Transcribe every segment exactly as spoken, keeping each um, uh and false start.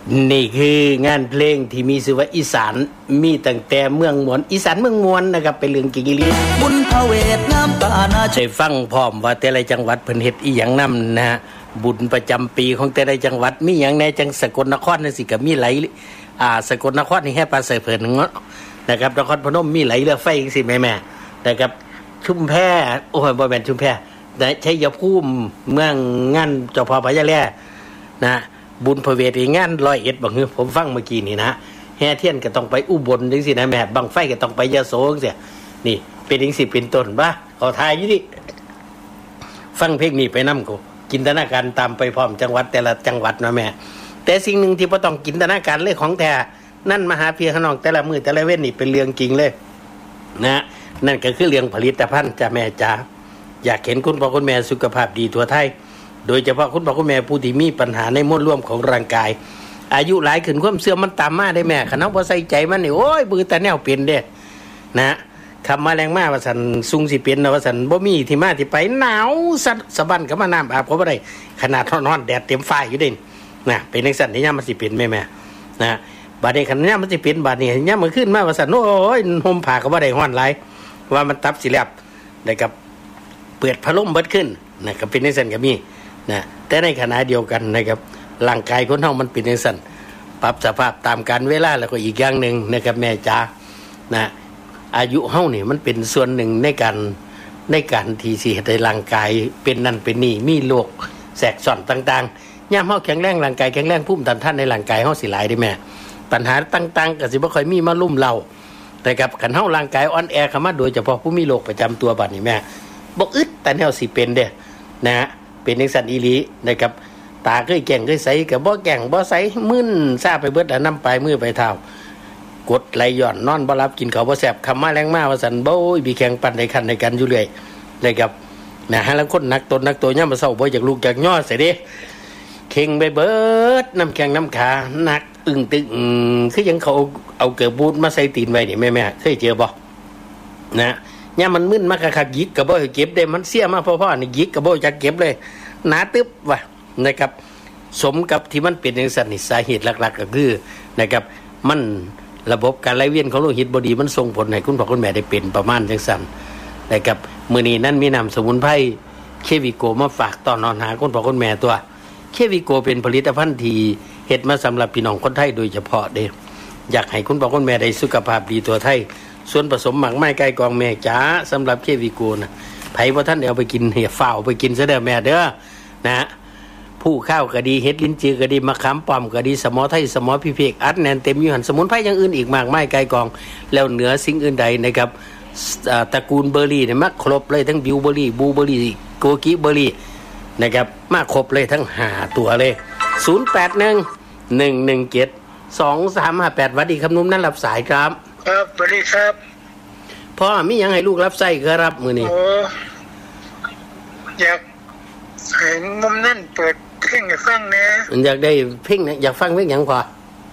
นี่คืองานเพลงที่มีชื่อว่าอีสานมีตั้งแต่เมืองมวลอีสานเมืองมวลนะครับเป็นเรื่องจริงอีหลีบุญพระเวทงามปานาได้ฟังพร้อมว่าแต่ละจังหวัดเพิ่นเฮ็ดอีหยังนำนะฮะบุญประจำปีของแต่ละจังหวัดมีหยังแน่จังสกลนครนั่นสิก็มีไหลอ่าสกลนครนี่แฮ่ปลาใส่เพิ่นเนาะนะครับนครพนมมีไหลเรือไฟจังซี่แม่ๆนะครับชุมแพโอ้ยบ่แม่นชุมแพแต่ชัยภูมิเมืองงานเจ้าพ่อพญาแลนะบุญพระเวทงานร้อยเอ็ดบ่คือผมฟังเมื่อกี้นี่นะแห่เทียนก็ต้องไปอุบลจังซี่นะแม่บังไฟก็ต้องไปยโสจังซี่นี่เป็นจังซี่เป็นต้นบ่ขอทายอยู่ดิฟังเพลงนี้ไปนำกูจินตนาการตามไปพร้อมจังหวัดแต่ละจังหวัดนะแม่แต่สิ่งนึงที่บ่ต้องจินตนาการเลยของแท้นั่นมหาพี่น้องแต่ละมื้อแต่ละเว้นนี่เป็นเรื่องจริงเลยนะนั่นก็คือเรื่องผลิตภัณฑ์จ้ะแม่จ๋าอยากเห็นคุณพ่อคุณแม่สุขภาพดีทั่วไทยโดยเฉพาะคุณพ่อคุณแม่ผู้ที่มีปัญหาในมวลรวมของร่างกายอายุหลายขึ้นความเสื่อมมันตามมาได้แม่คันเฮาบ่ใส่ใจมันนี่โอ้ยบือแต่แนวเป็นเด้นะคำมาแรงมาว่าซั่นซุงสิเป็นนะว่าซั่นบ่มีที่มาที่ไปหนาวสัดสะบั้นก็มาน้ำอาบก็บ่ได้ขนาดร้อนๆแดดเต็มฟ้าอยู่เด้นะเป็นจังซั่นที่ยามมันสิเป็นแม่ๆนะบัดนี้คันยามมันสิเป็นบัดนี้ยามมื้อคืนมาว่าซั่นโอ้ยห่มผ้าก็บ่ได้ร้อนหลายว่ามันตับสิแลบได้กับเปิดพัดลมเบิดขึ้นนะก็เป็นจังซั่นก็มีนะแต่ในขณะเดียวกันนะครับร่างกายคนเฮามันเป็นจังซั่นปรับสภาพตามกาลเวลาแล้วก็อีกอย่างนึงนะครับแม่จ๋านะอายุเฮานี่มันเป็นส่วนหนึ่งในการในการที่สิเฮ็ดให้ร่างกายเป็นนั่นเป็นนี่มีโรคแทรกซ้อนต่างๆยามเฮาแข็งแรงร่างกายแข็งแรงภูมิต้านทานในร่างกายเฮาสิหลายเด้แม่ปัญหาต่างๆก็สิบ่ค่อยมีมาลุ่มเราแต่กับคันเฮาร่างกายอ่อนแอเข้ามาโดยเฉพาะผู้มีโรคประจำตัวบัดนี้แม่บ่อึดแต่แนวสิเป็นเด้นะฮะเป็นจังซั่นอีหลีนะครับตาเคยแก่งเคยใสก็บ่แก่งบ่ใสมึนซาไปเบิดอันน้ำปลายมือปลายเท้ากดไหลย้อนนอนบ่หลับกินข้าวบ่แซ่บคำมาแรงมาว่าซั่นโบ้ยบีแข็งปั่นได้คันได้กันอยู่เรื่อยนะครับนะฮะแล้วคนนักตนนักตัวยามมื้อเช้าบ่อยากลุกอยากย่อเสียเด้เข่งไปเบิดน้ำแข็งน้ำขาหนักอึ้งตึงคือยังเขาเอาเกลือบูดมาใส่ตีนไว้นี่แม่ๆเคยเจอบ่นะยามมันมึนมากคักๆหยิกก็บ่เก็บได้มันเสียมาพ่อๆนี่หยิกก็บ่จักเก็บเลยหนาตึ๊บว่ะนะครับสมกับที่มันเป็นจังซั่นนี่สาเหตุหลักๆก็คือนะครับมันระบบการไหลเวียนของโลหิตบ่ดีมันส่งผลให้คุณพ่อคุณแม่ได้เป็นประมาณจังซั่นนะครับมื้อนี้นั้นมีน้ำสมุนไพรเควิโกมาฝากตอนนอนหาคุณพ่อคุณแม่ตัวเควิโกเป็นผลิตภัณฑ์ที่เฮ็ดมาสำหรับพี่น้องคนไทยโดยเฉพาะเด้อยากให้คุณพ่อคุณแม่ได้สุขภาพดีตัวไทยส่วนผสมหมักไม้ไก่กองแม่จ๋าสำหรับเควิโกน่ะไผบ่ทันได้เอาไปกินเหี่ยฝ้าวไปกินซะเด้อแม่เด้อนะผู้ข้าวก็ดีเฮ็ดลิ้นจือก็ดีมะขามป้อมก็ดีสมอไทยสมอพิเภกอัดแน่นเต็มอยู่หั่นสมุนไพรอย่างอื่นอีกมากมายไก่กองแล้วเหนือสิ่งอื่นใดนะครับตระกูลเบอร์รี่เนี่ยมาครบเลยทั้งบิวเบอร์รี่บลูเบอร์รี่โกกิเบอร์รี่นะครับมาครบเลยทั้งห้าตัวเลยศูนย์ แปด หนึ่ง หนึ่ง หนึ่ง เจ็ด สอง สาม ห้า แปดสวัสดีครับนุ่มนั่นรับสายครับครับสวัสดีครับพ่อมีหยังให้ลูกรับใช้ครับมื้อนี้โอ้อยากให้มุมนั่นเปิดเพลงให้ฟังแหน่อยากได้เพลงอยากฟังเพลงหยังพ่อ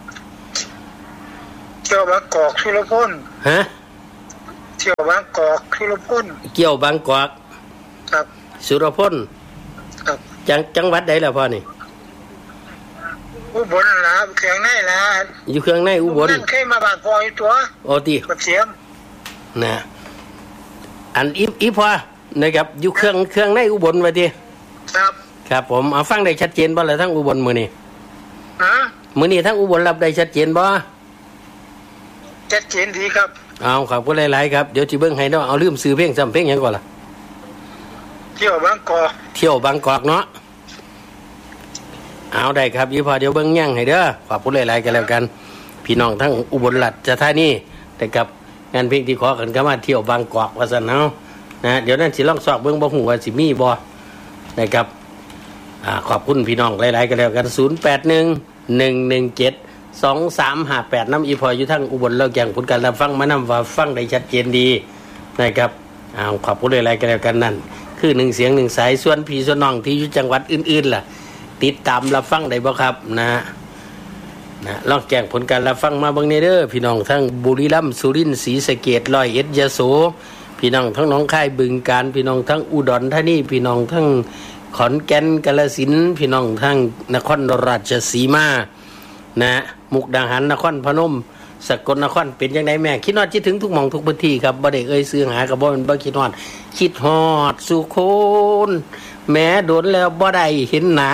เกี่ยวบางกอกสุรพลฮะเกี่ยวบางกอกสุรพลเกี่ยวบางกอกครับสุรพลครับจังจังหวัดใดล่ะพ่อนี่อุบลล่ะเครื่องในล่ะอยู่เครื่องในอุบลนั่นเคยมาบ้านพ่ออยู่ตัวโอ้ติบัดเสียมนะอันอีอีพ่อนะครับอยู่เครื่องเครื่องในอุบลว่าติครับครับผมเอาฟังได้ชัดเจนบ่ล่ะทั้งอุบลมื้อนี้ฮะมื้อนี้ทั้งอุบลรับได้ชัดเจนบ่ชัดเจนดีครับเอาขอบคุณหลายๆครับเดี๋ยวสิเบิ่งให้เนาะเอาลืมซื้อเพลงซ้ำเพลงหยังก่อนล่ะเที่ยวบางกอกเที่ยวบางกอกเนาะเอาได้ครับอีพ่อเดี๋ยวเบิ่งยังให้เด้อขอบคุณหลายๆกันแล้วกันพี่น้องทั้งอุบลราชธานีแต่กับงานเพลงที่ขอกันก็มาเที่ยวบางกอกว่าซั่นเนาะนะเดี๋ยวนั้นสิลองสอบเบิ่งบ่ฮู้ว่าสิมีบ่นะครับอ่าขอบคุณพี่น้องหลายๆกันแล้วกันศูนย์ แปด หนึ่ง หนึ่ง หนึ่ง เจ็ด สอง สาม ห้า แปดนำอีพออยู่ทั้งอุบลแล้วแก่งผลการรับฟังมานำว่าฟังได้ชัดเจนดีนะครับอ้าวขอบคุณหลายๆกันแล้วกันนั่นคือหนึ่งเสียงหนึ่งสายส่วนพี่ส่วนน้องที่อยู่จังหวัดอื่นๆล่ะติดตามรับฟังได้บ่ครับนะนะลองแจ้งผลการรับฟังมาเบิ่งเด้อพี่น้องทั้งบุรีรัมย์สุรินทร์ศรีสะเกษร้อยเอ็ดยโสพี่น้องทั้งหนองคายบึงกาฬพี่น้องทั้งอุดรธานีพี่น้องทั้งขอนแก่นกาฬสินธุ์พี่น้องทั้งนครราชสีมานะมุกดาหารนครพนมสกลนครเป็นยังไงแม่คิดฮอดคิดถึงทุกหม่องทุกพื้นที่ครับบ่ได้เอ่ยซื้อหากับบ่มันบ่คิดฮอดคิดฮอดสุโคนแม้โดนแล้วบ่ได้เห็นหน้า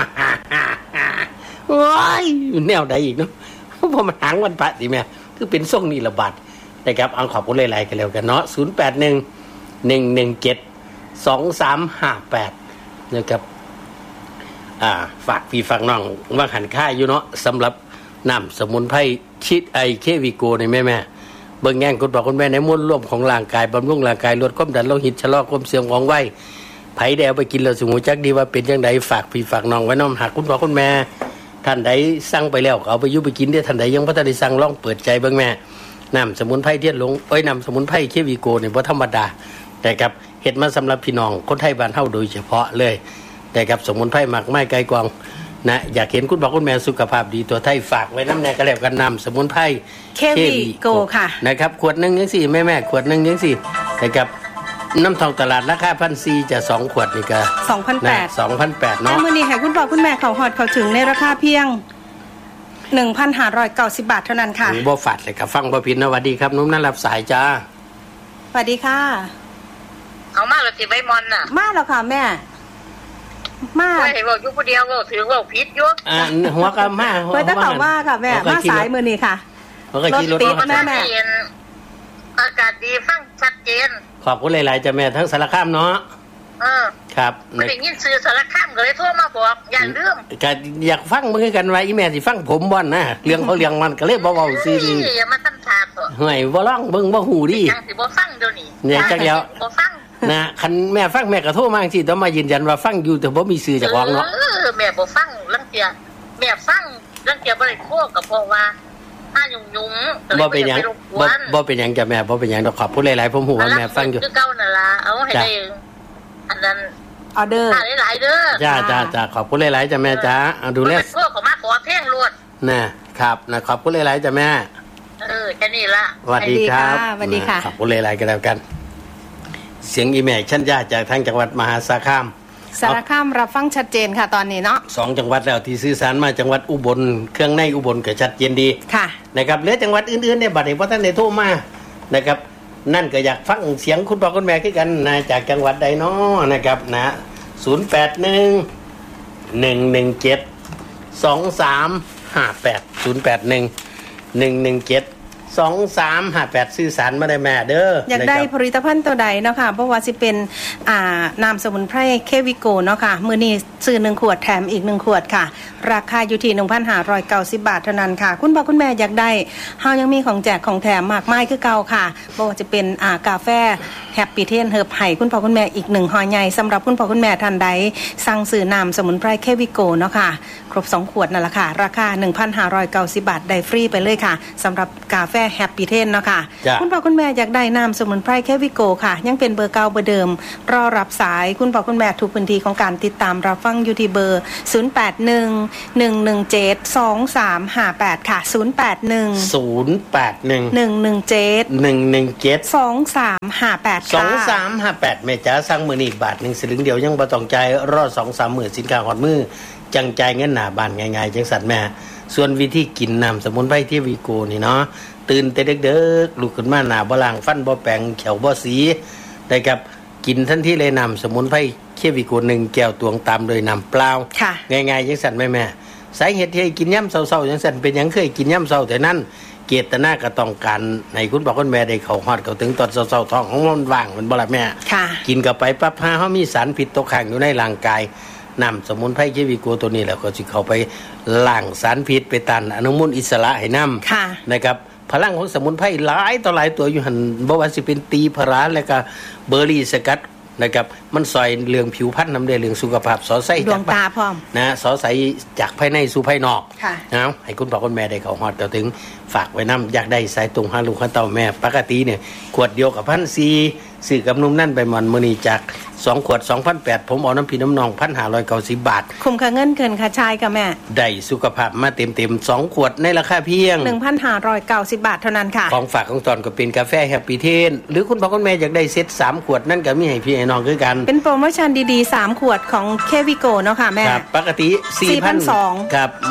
โอ้ยแนวใดอีกเนาะพอมันหางวันพระสิแม่คือเป็นทรงนี้ระบาดนะครับเอาขอบคุณหลายๆกันแล้วกันเนาะศูนย์ แปด หนึ่ง หนึ่ง หนึ่ง เจ็ด สอง สาม ห้า แปดนะครับอ่าฝากพี่ฝากน้องว่าหันค่าอยู่เนาะสำหรับน้ำสมุนไพรชิดไอเควิโกในแม่แม่เบิ่งแง่งคุณบอกคุณแม่ในมวลรวมของร่างกายบำรุงร่างกายลดความดันโลหิตชะลอความเสื่อมของวัยไผแดวไปกินแล้วสมูจักดีว่าเป็นยังไงฝากพี่ฝากน้องไว้น้องหากคุณบอกคุณแม่ท่านใดสั่งไปแล้วเอาไปยุไปกินได้ท่านใดยังบ่ทันได้สั่งลองเปิดใจเบิ่งแม่น้ำสมุนไพรเทียนหลงเอ้ยน้ำสมุนไพรเควิโกเนี่ยบ่ธรรมดาแต่ครับเฮ็ดมาสำหรับพี่น้องคนไทยบ้านเฮาโดยเฉพาะเลยแต่ครับสมุนไพรหมักไม้ไกลกวางนะอยากเห็นคุณบอกคุณแม่สุขภาพดีตัวไทยฝากไว้น้ำแน่ก็แล้วกันนำสมุนไพรเควิโกค่ะนะครับขวดหนึ่งยังสี่แม่แม่ขวดหนึ่งยังสี่นะครับน้ำทองตลาดราคาพันซีจะสองขวดนี่ก็สองพันแปดสองพันแปดเนาะมื้อนี้ให้คุณพ่อคุณแม่เขาฮอดเขาถึงในราคาเพียง หนึ่งพันห้าร้อยเก้าสิบ บาทเท่านั้นค่ะบ่ฝาดเลยครับฟังบ่ผิดนะสวัสดีครับนุ่มน่ารับสายจ้าสวัสดีค่ะเอามาแล้วสิใบมอนน่ะมาแล้วค่ะแม่มาไว้ให้เว้าอยู่ผู้เดียวเว้าถือเว้าผิดอยู่อ่าหัวก็มาเพิ่นจะตอบว่าค่ะแม่มาสายมื้อนี้ค่ะรถติดแม่แม่อากาศดีฟังชัดเจนขอบคุณหลายๆจ้าแม่ทั้งสารคามเนาะเออครับไม่ได้ยินชื่อสารคามก็เลยโทรมาบอกอย่าลืมก็อยากฟังมื้อกันว่าอีแม่สิฟังผมบ่นะเรื่องเขาเรื่องมันก็เลยบ่เว้าซื่อนี่อย่ามาตั้งทาตัวห่วยบ่ร้องเบิ่งบ่ฮู้ดิจังสิบ่ฟังเดี๋ยวนี้เนี่ยจักแล้วบ่ฟังนะคันแม่ฟังแม่ก็โทรมาจังซี่ต้องมายืนยันว่าฟังอยู่แต่บ่มีชื่อเจ้าของเนาะเออแม่บ่ฟังลังเกียจแม่ฟังลังเกียจบ่ได้โคก็เพราะว่าถ้ายุ่งๆบ่เป็นหยังบ่บ่เป็นหยังจ้ะแม่บ่เป็นหยังดอกขอบคุณหลายๆผมฮู้ว่าแม่ฟังอยู่คือเก่านั่นล่ะเอาให้ได้อันนั้นออเดอร์หลายๆเด้อจ้าๆๆขอบคุณหลายๆจ้ะแม่จ้าเอาดูแลโทรเข้ามาขอเพลงรวดนะครับนะขอบคุณหลายๆจ้ะแม่เออแค่นี้ล่ะสวัสดีครับสวัสดีค่ะขอบคุณหลายๆกันแล้วกันเสียงอีแม่ชั้นญาติจากทางจังหวัดมหาสารคามสารคามรับฟังชัดเจนค่ะตอนนี้เนาะสองจังหวัดแล้วที่สื่อสารมาจังหวัดอุบลเครื่องในอุบลก็ชัดเจนดีค่ะนะครับเหลือจังหวัดอื่นๆเนี่ยบัดนี้บ่ทันได้โทรมานะครับนั่นก็อยากฟังเสียงคุณพ่อคุณแม่คือกันนะจากจังหวัดใดเนาะนะครับนะศูนย์ แปด หนึ่ง หนึ่ง หนึ่ง เจ็ด สอง สาม ห้า แปด ศูนย์ แปด หนึ่ง หนึ่ง หนึ่ง เจ็ด สอง สาม ห้า แปดสื่อสารมาได้แม่เด้ออยากได้ผลิตภัณฑ์ตัวใดเนาะค่ะเพราะว่าสิเป็นอ่าน้ำสมุนไพรเควิโกเนาะค่ะมื้อนี้ซื้อหนึ่งขวดแถมอีกหนึ่งขวดค่ะราคาอยู่ที่ หนึ่งพันห้าร้อยเก้าสิบ บาทเท่านั้นค่ะคุณพ่อคุณแม่อยากได้เฮายังมีของแจกของแถมมากมายคือเก่าค่ะบ่ว่าจะเป็นอ่ากาแฟแฮปปี้เทนเฮิร์บให้คุณพ่อคุณแม่อีกหนึ่งห่อใหญ่สำหรับคุณพ่อคุณแม่ท่านใดสั่งซื้อน้ำสมุนไพรเควิโกเนาะค่ะครบสองขวดนั่นแหละค่ะราคา หนึ่งพันห้าร้อยเก้าสิบ บาทได้ฟรีไปเลยค่ะสำหรับกาแฟแฮปปี้เทนเนาะค่ะคุณพ่อคุณแม่อยากได้น้ำสมุนไพรเควิโกค่ะยังเป็นเบอร์เก่าเบอร์เดิมรอรับสายคุณพ่อคุณแม่ทุกพื้นที่ของการติดตามรับฟังอยู่ที่เบอร์ศูนย์ แปด หนึ่ง หนึ่ง หนึ่ง เจ็ด สอง สาม ห้า แปดค่ะศูนย์ แปด หนึ่งศูนย์ แปด หนึ่งหนึ่ง หนึ่ง เจ็ดหนึ่ง หนึ่ง เจ็ดสอง สาม ห้า แปดค่ะสองสาม ห้า แปดแม่จ๋าสั่งมื้อนี้บาทหนึ่งสลึงเดียวยังบ่ต้องจ่ายรอ สอง สาม มื้อสินค้าฮอดมือจังจ่ายเงินหน้าบ้านง่ายๆจังสั่นแม่ส่วนวิธีกินน้ำสมุนไพรที่วีโกนี่เนาะตื่นแต่เด็กๆลุกขึ้นมาหน้าบ่ล้างฟันบ่แปรงแขวบ่สีนะครับกินทันทีเลยน้ำสมุนไพรเควิโกหนึ่งแก้วตวงตามโดยน้ำเปล่าง่ายๆจังสั่นแม่แม่สาเหตุที่ให้กินย่ำเศร้าๆจังสั่นเป็นหยังเคยกินย่ำเศร้าแต่นั้นเจตนาก็ต้องการให้คุณพ่อคุณแม่ได้เข้าฮอดเข้าถึงตอนเศร้าๆท้องของมันว่างมันบ่ล่ะแม่กินเข้าไปปั๊บหาเฮามีสารพิษตกค้างอยู่ในร่างกายน้ำสมุนไพรเควิโกตัวนี้แหละก็สิเข้าไปล้างสารพิษไปต้านอนุมูลอิสระให้นำนะครับพลังของสมุนไพรหลายต่อหลายตัวอยู่หั่นบ่ว่าสิเป็นตีพราแล้วก็เบอร์รี่สกัดนะครับมันซอยเรื่องผิวพรรณนำได้เรื่องสุขภาพสอใสดวงตาพร้อมนะสอใสจากภายในสู่ภายนอกนะให้คุณพ่อคุณแม่ได้เข้าฮอดเข้าถึงฝากไว้นำอยากได้สายตรงหาลูกหาเต้าแม่ปกติเนี่ยขวดเดียวกับ หนึ่งพันสี่ร้อย ซื้อกับนมนั่นไปมันมื้อนี้จากสองขวด สองพันแปดร้อย ผมเอาน้ำพี่น้ำนอง หนึ่งพันห้าร้อยเก้าสิบ บาทคุ้มค่าเงินเกินค่าชายค่ะแม่ได้สุขภาพมาเต็มๆสองขวดในราคาเพียงหนึ่งพันห้าร้อยเก้าสิบ บาทเท่านั้นค่ะของฝากของตอนก็เป็นกาแฟแฮปปี้เทนหรือคุณพ่อคุณแม่อยากได้เซ็ตสามขวดนั่นก็มีให้พี่ให้น้องคือกันเป็นโปรโมชั่นดีๆสามขวดของเควิโกเนาะค่ะแม่ครับปกติ สี่พันสองร้อย ครับ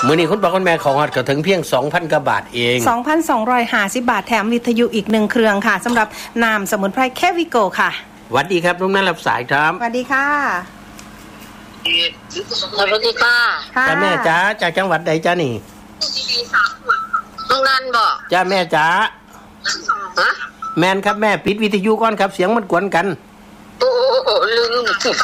มื้อนี้คุณพ่อคุณแม่ของฮอดก็ถึงเพียง สองพัน กว่าบาทเองสองพันสองร้อยห้าสิบ บาทแถมวิทยุอีกหนึ่งเครื่องค่ะสำหรับน้ำสมุนไพรแควิโกค่ะสวัสดีครับลุงนั้นรับสายครับสวัสดีค่ะสวัสดีค่ะค่ะจ้าแม่จ๋าจากจังหวัดใดจ้านี่ลุงนันบอกจ้าแม่จ๋าฮะแมนครับแม่ปิดวิทยุก่อนครับเสียงมันกวนกันโอ้โหลืม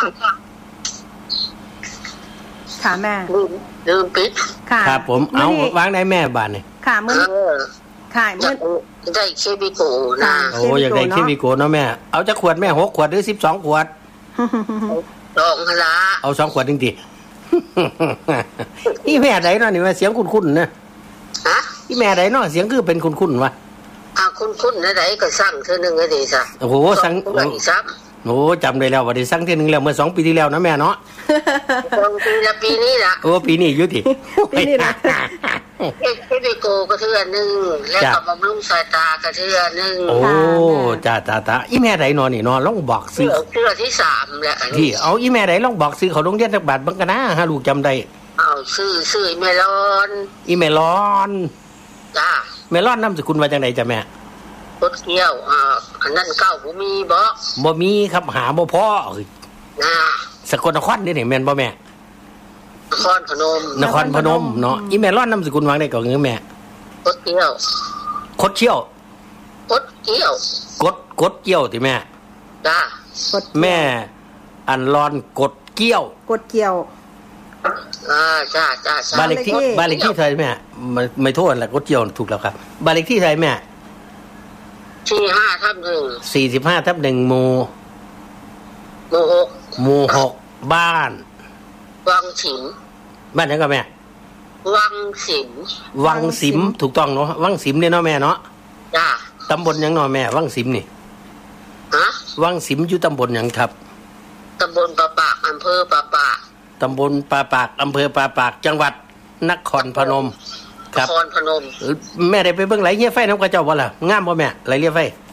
ค่ะแม่ลืมปิดค่ะครับผมเอาวางได้แม่บ้านนี่ค่ะมื้อค่ะมื้อได้เคบิโกนะโอ้อยากได้เคบิโกเนาะแม่เอาจักขวดแม่หกขวดหรือสิบสองขวดสองละเอาสองขวดจริงๆนี่แม่ใดเนาะนี่ว่าเสียงคุ้นๆนะฮะนี่แม่ใดเนาะเสียงคือเป็นคุ้นๆวะอ่าคุ้นๆนะใดก็สั่งเทื่อนึงก็ดีซะโอ้โหสั่งโอ้จำได้แล้วว่าได้สั่งเทื่อนึงแล้วเมื่อสองปีที่แล้วนะแม่เนาะปีละปีนี้ล่ะโอ้ปีนี้อยู่ติปีนี้ล่ะเคบิโกก็เทื่อนึงแล้วก็บำรุงสายตาก็เทื่อนึงโอ้จ้าตาๆอีแม่ใดเนาะนี่เนาะลองบอกซื้อเทื่อที่สามแหละที่เอาอีแม่ใดลองบอกซื้อเขาโรงเรียนสักบาทบังกันนะฮะลูกจำได้เอาซื้อซื้อเมลอนอีเมลอนจ้าเมลอนนามสกุลมาจากไหนจ้ะแม่รถเกี่ยวอ่าอันนั้นเก้าบ่มีบ่บ่มีครับหาบ่พอนะสกลนครนี่นี่แม่นบ่แม่นครพนมนครพนมเนาะอีเมลอนนามสกุลวางได้ก็คือแม่รถเกี่ยวคดเชี่ยวกดเกี่ยวกดกดเกี่ยวติแม่จ้าแม่อันรอนกดเกี่ยวกดเกี่ยวอ่าจ้าจ้าบ้านเลขที่บ้านเลขที่เท่าไหร่แม่ไม่ไม่โทษแหละกดเกี่ยวถูกแล้วครับบ้านเลขที่เท่าไหร่แม่สี่ห้าทับหนึ่งสี่สิบห้าทับหนึ่งหมู่หมู่หกหมู่หกบ้านวังสิมบ้านไหนก็แม่วังสิมวังสิมถูกต้องเนาะวังสิมเนี่ยเนาะแม่เนาะจ้าตำบลยังเนาะแม่วังสิมนี่ฮะวังสิมอยู่ตำบลยังครับตำบลปะปากอำเภอปะปากตำบลปะปากอำเภอปะปากจังหวัดนครพนมครับนครพนมแม่ได้ไปเบิ่งไหลเงี้ยไฟน้ำกระเจ้าบ่ล่ะงามบ่แม่ไหลเงี้ยไฟ